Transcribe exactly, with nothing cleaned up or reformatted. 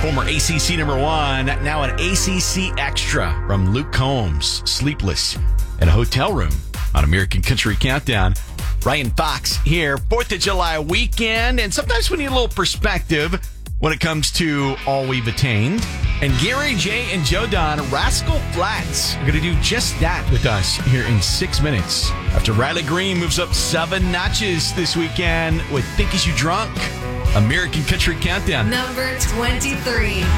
Former A C C number one, now an A C C extra from Luke Combs, Sleepless in a Hotel Room on American Country Countdown. Ryan Fox here, fourth of July weekend, and sometimes we need a little perspective when it comes to all we've attained. And Gary J and Joe Don, Rascal Flatts, are going to do just that with us here in six minutes. After Riley Green moves up seven notches this weekend with Think Is You Drunk, American Country Countdown. Number twenty-three.